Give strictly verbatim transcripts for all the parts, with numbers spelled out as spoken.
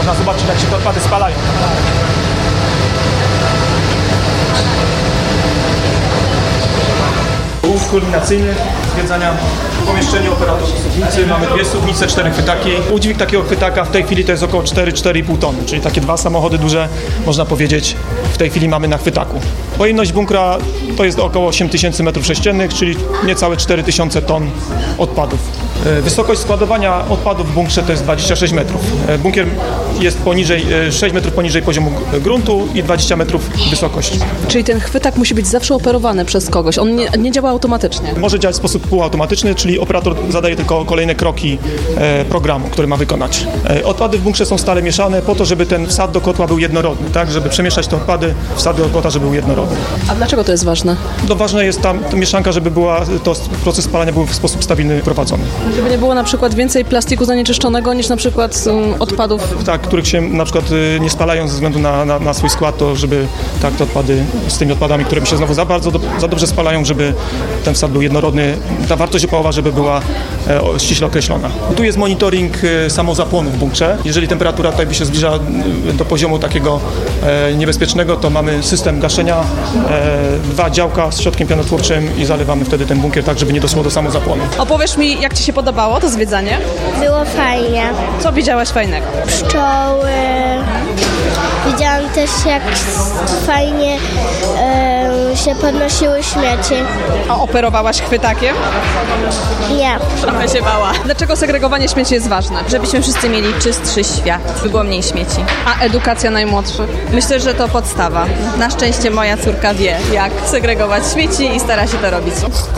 Można zobaczyć, jak się te odpady spalają. Punkt kulminacyjny zwiedzania pomieszczenia operatorów suwnicy. Mamy dwie suwnice, cztery chwytaki. Udźwig takiego chwytaka w tej chwili to jest około cztery do czterech i pół tony, czyli takie dwa samochody duże, można powiedzieć, w tej chwili mamy na chwytaku. Pojemność bunkra to jest około osiem tysięcy metrów sześciennych, czyli niecałe cztery tysiące ton odpadów. Wysokość składowania odpadów w bunkrze to jest dwadzieścia sześć metrów. Bunkier jest poniżej, sześć metrów poniżej poziomu gruntu i dwadzieścia metrów wysokość. Czyli ten chwytak musi być zawsze operowany przez kogoś, on nie, nie działa automatycznie? Może działać w sposób półautomatyczny, czyli operator zadaje tylko kolejne kroki e, programu, który ma wykonać. E, odpady w bunkrze są stale mieszane po to, żeby ten wsad do kotła był jednorodny, tak? Żeby przemieszać te odpady, wsad do kotła, żeby był jednorodny. A dlaczego to jest ważne? No, ważne jest tam ta mieszanka, żeby była, to proces spalania był w sposób stabilny prowadzony. Żeby nie było na przykład więcej plastiku zanieczyszczonego niż na przykład um, odpadów? Tak, których się na przykład y, nie spalają ze względu na, na, na swój skład, to żeby tak te odpady z tymi odpadami, które mi się znowu za bardzo, do, za dobrze spalają, żeby ten wsad był jednorodny, ta wartość opałowa, żeby była e, o, ściśle określona. Tu jest monitoring e, samozapłonu w bunkrze. Jeżeli temperatura tutaj by się zbliża e, do poziomu takiego e, niebezpiecznego, to mamy system gaszenia, e, dwa działka z środkiem pianotwórczym i zalewamy wtedy ten bunkier tak, żeby nie doszło do samozapłonu. Opowiesz mi, jak Ci się podobało to zwiedzanie? Było fajnie. Co widziałaś fajnego? Pszczoły. Widziałam też, jak fajnie e, się podnosiły śmieci. A operowałaś chwytakiem? Nie. Trochę się bała. Dlaczego segregowanie śmieci jest ważne? Żebyśmy wszyscy mieli czystszy świat, by było mniej śmieci. A edukacja najmłodszych? Myślę, że to podstawa. Na szczęście moja córka wie, jak segregować śmieci i stara się to robić.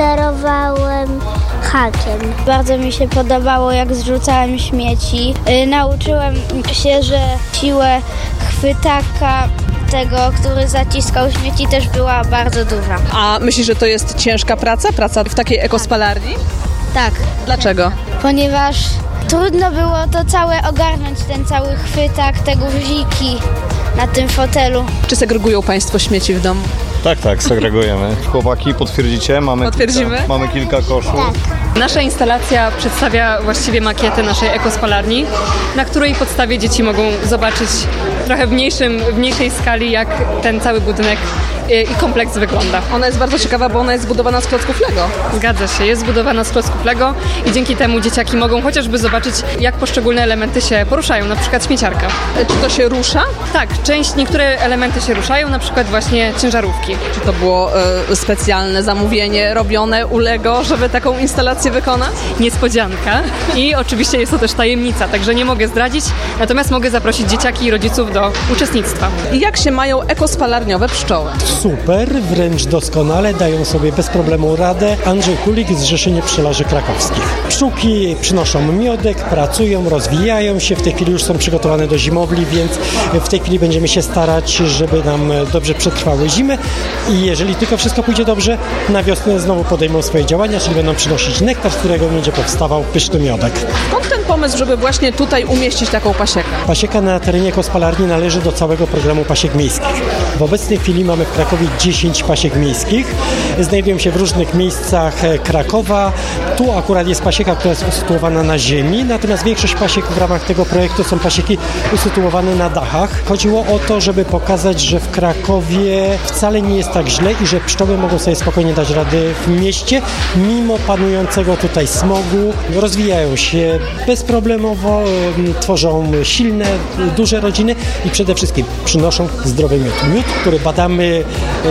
Sterowałem hakiem. Bardzo mi się podobało, jak zrzucałem śmieci. Yy, nauczyłem się, że siłę chwytaka tego, który zaciskał śmieci, też była bardzo duża. A myślisz, że to jest ciężka praca? Praca w takiej ekospalarni? Tak. Dlaczego? Ponieważ trudno było to całe ogarnąć, ten cały chwytak, te guziki na tym fotelu. Czy segregują Państwo śmieci w domu? Tak, tak, segregujemy. Chłopaki, potwierdzicie? Mamy Potwierdzimy? Kilka, mamy kilka koszów. Tak. Nasza instalacja przedstawia właściwie makietę naszej ekospalarni, na której podstawie dzieci mogą zobaczyć trochę w, mniejszym, w mniejszej skali, jak ten cały budynek i kompleks wygląda. Ona jest bardzo ciekawa, bo ona jest zbudowana z klocków Lego. Zgadza się, jest zbudowana z klocków Lego i dzięki temu dzieciaki mogą chociażby zobaczyć, jak poszczególne elementy się poruszają, na przykład śmieciarka. Czy to się rusza? Tak, część, niektóre elementy się ruszają, na przykład właśnie ciężarówki. Czy to było y, specjalne zamówienie robione u Lego, żeby taką instalację wykonać? Niespodzianka i oczywiście jest to też tajemnica, także nie mogę zdradzić, natomiast mogę zaprosić dzieciaki i rodziców do uczestnictwa. I jak się mają ekospalarniowe pszczoły? Super, wręcz doskonale, dają sobie bez problemu radę. Andrzej Kulik, Zrzeszenie Pszczelarzy Krakowskich. Pszczółki przynoszą miodek, pracują, rozwijają się, w tej chwili już są przygotowane do zimowli, więc w tej chwili będziemy się starać, żeby nam dobrze przetrwały zimy i jeżeli tylko wszystko pójdzie dobrze, na wiosnę znowu podejmą swoje działania, czyli będą przynosić nektar, z którego będzie powstawał pyszny miodek. Skąd ten pomysł, żeby właśnie tutaj umieścić taką pasiekę? Pasieka na terenie ekospalarni należy do całego programu pasiek miejskich. W obecnej chwili mamy w Krakowie dziesięć pasiek miejskich. Znajdują się w różnych miejscach Krakowa. Tu akurat jest pasieka, która jest usytuowana na ziemi, natomiast większość pasiek w ramach tego projektu są pasieki usytuowane na dachach. Chodziło o to, żeby pokazać, że w Krakowie wcale nie jest tak źle i że pszczoły mogą sobie spokojnie dać radę w mieście, mimo panującego tutaj smogu. Rozwijają się bezproblemowo, tworzą silne, duże rodziny i przede wszystkim przynoszą zdrowy miód. Miód, który badamy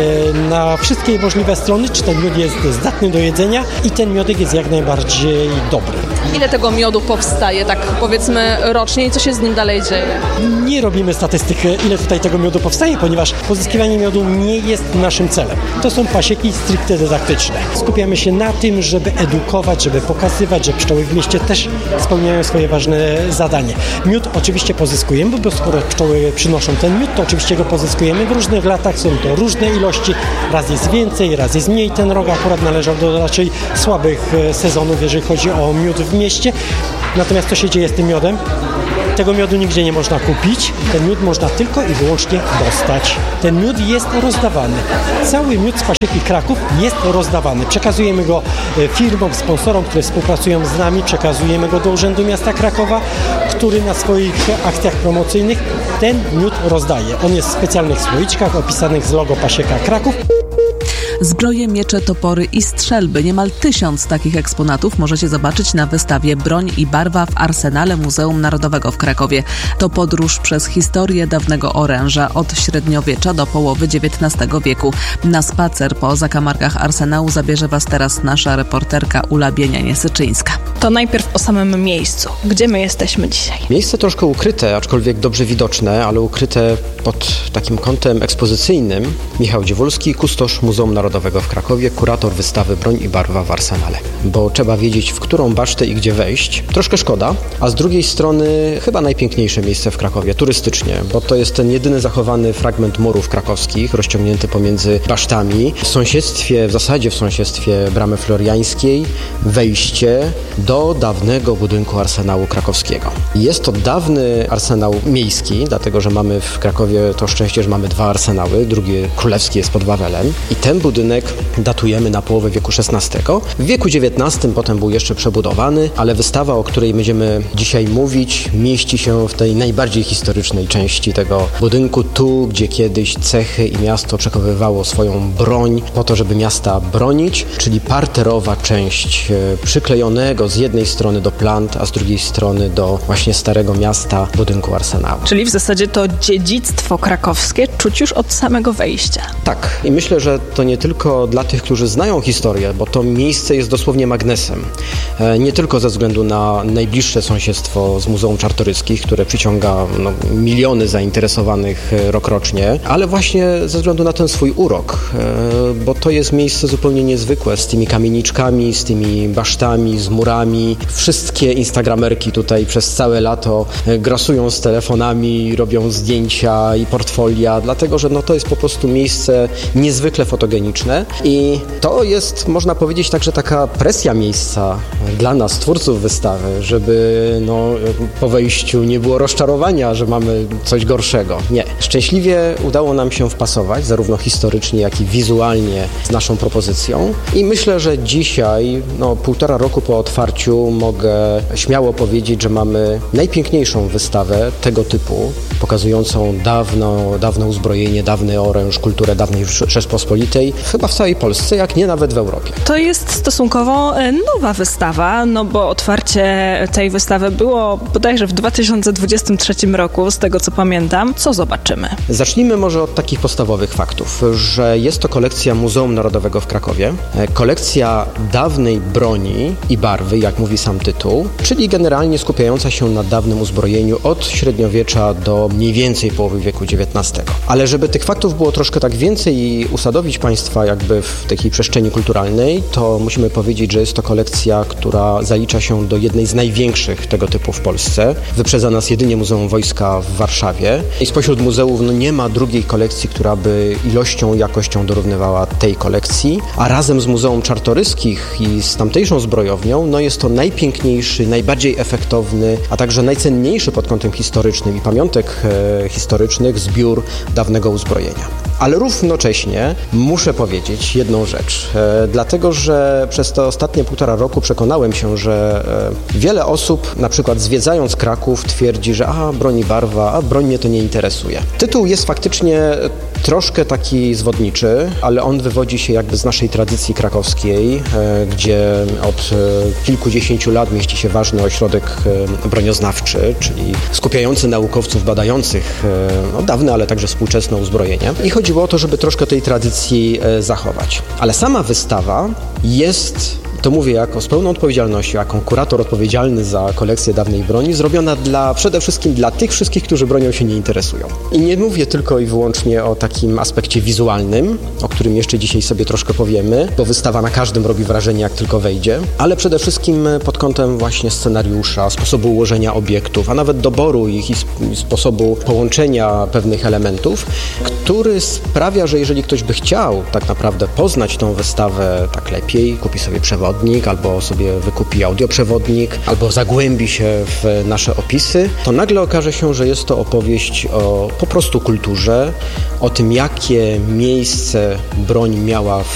na wszystkie możliwe strony, czy ten miód jest zdatny do jedzenia i ten miodek jest jak najbardziej dobry. Ile tego miodu powstaje, tak powiedzmy rocznie i co się z nim dalej dzieje? Nie robimy statystyk, ile tutaj tego miodu powstaje, ponieważ pozyskiwanie miodu nie jest naszym celem. To są pasieki stricte dydaktyczne. Skupiamy się na tym, żeby edukować, żeby pokazywać, że pszczoły w mieście też spełniają swoje ważne zadanie. Miód oczywiście pozyskujemy, bo skoro pszczoły przynoszą ten miód, to oczywiście go pozyskujemy w różnych latach, są to różne ilości, raz jest więcej, raz jest mniej. Ten rok akurat należał do raczej słabych sezonów, jeżeli chodzi o miód w mieście. Natomiast co się dzieje z tym miodem? Tego miodu nigdzie nie można kupić, ten miód można tylko i wyłącznie dostać. Ten miód jest rozdawany. Cały miód z Pasieki Kraków jest rozdawany. Przekazujemy go firmom, sponsorom, które współpracują z nami, przekazujemy go do Urzędu Miasta Krakowa, który na swoich akcjach promocyjnych ten miód rozdaje. On jest w specjalnych słoiczkach opisanych z logo Pasieka Kraków. Zbroje, miecze, topory i strzelby. Niemal tysiąc takich eksponatów możecie zobaczyć na wystawie Broń i barwa w Arsenale Muzeum Narodowego w Krakowie. To podróż przez historię dawnego oręża od średniowiecza do połowy dziewiętnastego wieku. Na spacer po zakamarkach Arsenału zabierze Was teraz nasza reporterka Ula Bienianie-Syczyńska. To najpierw o samym miejscu. Gdzie my jesteśmy dzisiaj? Miejsce troszkę ukryte, aczkolwiek dobrze widoczne, ale ukryte pod takim kątem ekspozycyjnym. Michał Dziewulski, kustosz Muzeum Narodowego w Krakowie, kurator wystawy Broń i barwa w Arsenale. Bo trzeba wiedzieć, w którą basztę i gdzie wejść. Troszkę szkoda, a z drugiej strony chyba najpiękniejsze miejsce w Krakowie, turystycznie, bo to jest ten jedyny zachowany fragment murów krakowskich, rozciągnięty pomiędzy basztami. W sąsiedztwie, w zasadzie w sąsiedztwie Bramy Floriańskiej, wejście do dawnego budynku Arsenału Krakowskiego. Jest to dawny arsenał miejski, dlatego że mamy w Krakowie to szczęście, że mamy dwa arsenały, drugi królewski jest pod Wawelem i ten budynek datujemy na połowę wieku szesnastego. W wieku dziewiętnastym potem był jeszcze przebudowany, ale wystawa, o której będziemy dzisiaj mówić, mieści się w tej najbardziej historycznej części tego budynku, tu, gdzie kiedyś cechy i miasto przechowywało swoją broń po to, żeby miasta bronić, czyli parterowa część przyklejonego z jednej strony do plant, a z drugiej strony do właśnie starego miasta budynku Arsenału. Czyli w zasadzie to dziedzictwo krakowskie czuć już od samego wejścia. Tak. I myślę, że to nie tylko dla tych, którzy znają historię, bo to miejsce jest dosłownie magnesem. Nie tylko ze względu na najbliższe sąsiedztwo z Muzeum Czartoryskich, które przyciąga no, miliony zainteresowanych rokrocznie, ale właśnie ze względu na ten swój urok, bo to jest miejsce zupełnie niezwykłe, z tymi kamieniczkami, z tymi basztami, z murami. Wszystkie instagramerki tutaj przez całe lato grasują z telefonami, robią zdjęcia i portfolia, dlatego że no, to jest po prostu miejsce niezwykle fotogeniczne i to jest, można powiedzieć, także taka presja miejsca dla nas, twórców wystawy, żeby no, po wejściu nie było rozczarowania, że mamy coś gorszego. Nie. Szczęśliwie udało nam się wpasować, zarówno historycznie, jak i wizualnie z naszą propozycją i myślę, że dzisiaj, no półtora roku po otwarciu mogę śmiało powiedzieć, że mamy najpiękniejszą wystawę tego typu, pokazującą dawno, dawne uzbrojenie, dawny oręż, kulturę dawnej Rzeczpospolitej, chyba w całej Polsce, jak nie nawet w Europie. To jest stosunkowo nowa wystawa, no bo otwarcie tej wystawy było bodajże w dwa tysiące dwudziestym trzecim roku, z tego co pamiętam. Co zobaczymy? Zacznijmy może od takich podstawowych faktów, że jest to kolekcja Muzeum Narodowego w Krakowie, kolekcja dawnej broni i barwy, jak mówi sam tytuł, czyli generalnie skupiająca się na dawnym uzbrojeniu od średniowiecza do mniej więcej połowy wieku dziewiętnastego. Ale żeby tych faktów było troszkę tak więcej i usadowić Państwa jakby w takiej przestrzeni kulturalnej, to musimy powiedzieć, że jest to kolekcja, która zalicza się do jednej z największych tego typu w Polsce. Wyprzedza nas jedynie Muzeum Wojska w Warszawie i spośród muzeów no, nie ma drugiej kolekcji, która by ilością i jakością dorównywała tej kolekcji, a razem z Muzeum Czartoryskich i z tamtejszą zbrojownią no, jest to najpiękniejszy, najbardziej efektowny, a także najcenniejszy pod kątem historycznym i pamiątek e, historycznych zbiór dawnego uzbrojenia. Ale równocześnie muszę powiedzieć jedną rzecz, e, dlatego że przez te ostatnie półtora roku przekonałem się, że e, wiele osób, na przykład zwiedzając Kraków, twierdzi, że a, broń i barwa, a broń mnie to nie interesuje. Tytuł jest faktycznie troszkę taki zwodniczy, ale on wywodzi się jakby z naszej tradycji krakowskiej, e, gdzie od e, kilkudziesięciu lat mieści się ważny ośrodek e, bronioznawczy, czyli skupiający naukowców badających e, no, dawne, ale także współczesne uzbrojenie. I chodziło o to, żeby troszkę tej tradycji e, zachować. Ale sama wystawa jest, to mówię jako z pełną odpowiedzialnością, jako kurator odpowiedzialny za kolekcję dawnej broni, zrobiona dla, przede wszystkim dla tych wszystkich, którzy bronią się nie interesują. I nie mówię tylko i wyłącznie o takim aspekcie wizualnym, o którym jeszcze dzisiaj sobie troszkę powiemy, bo wystawa na każdym robi wrażenie, jak tylko wejdzie, ale przede wszystkim pod kątem właśnie scenariusza, sposobu ułożenia obiektów, a nawet doboru ich i sposobu połączenia pewnych elementów, który sprawia, że jeżeli ktoś by chciał tak naprawdę poznać tą wystawę tak lepiej, kupi sobie przewody, przewodnik, albo sobie wykupi audioprzewodnik, albo zagłębi się w nasze opisy, to nagle okaże się, że jest to opowieść o po prostu kulturze, o tym, jakie miejsce broń miała w